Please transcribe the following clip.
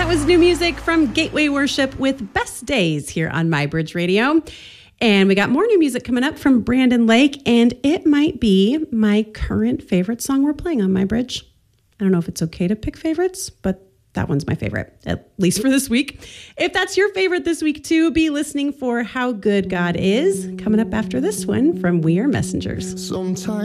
That was new music from Gateway Worship with Best Days here on My Bridge Radio. And we got more new music coming up from Brandon Lake, and it might be my current favorite song we're playing on My Bridge. I don't know if it's okay to pick favorites, but that one's my favorite, at least for this week. If that's your favorite this week too, be listening for How Good God Is, coming up after this one from We Are Messengers. Sometimes